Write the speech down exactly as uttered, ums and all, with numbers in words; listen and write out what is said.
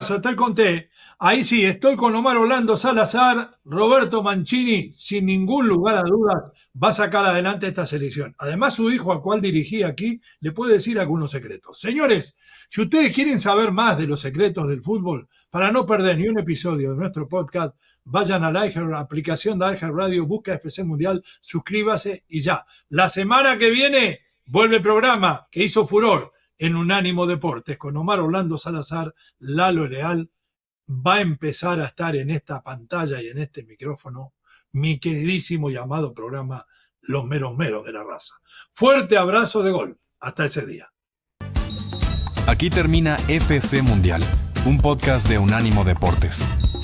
abrazo, te conté. Ahí sí, estoy con Omar Orlando Salazar, Roberto Mancini, sin ningún lugar a dudas, va a sacar adelante esta selección. Además, su hijo, al cual dirigí aquí, le puede decir algunos secretos. Señores, si ustedes quieren saber más de los secretos del fútbol, para no perder ni un episodio de nuestro podcast, vayan a la aplicación de iHeartRadio, busca F C Mundial, suscríbase y ya. La semana que viene vuelve el programa que hizo furor en Unánimo Deportes con Omar Orlando Salazar, Lalo Leal. Va a empezar a estar en esta pantalla y en este micrófono mi queridísimo y amado programa Los Meros Meros de la Raza. Fuerte abrazo de gol. Hasta ese día. Aquí termina F C Mundial, un podcast de Unánimo Deportes.